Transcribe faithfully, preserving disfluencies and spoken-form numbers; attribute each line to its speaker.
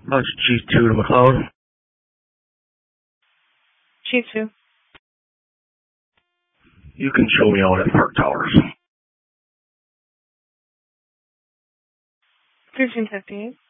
Speaker 1: That's G two to McLeod.
Speaker 2: G two.
Speaker 1: You can show me out at Park Towers.
Speaker 2: thirteen fifty-eight.